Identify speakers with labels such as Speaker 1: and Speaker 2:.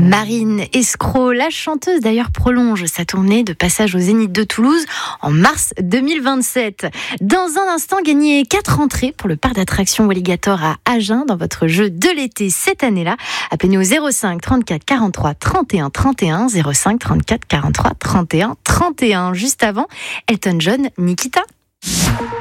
Speaker 1: Marine Escroc, la chanteuse d'ailleurs, prolonge sa tournée de passage au Zénith de Toulouse en mars 2027. Dans un instant, gagnez 4 entrées pour le parc d'attractions Walligator à Agen dans votre jeu de l'été cette année-là. Appelez-nous au 05 34 43 31 31, 05 34 43 31 31. Juste avant, Elton John, Nikita.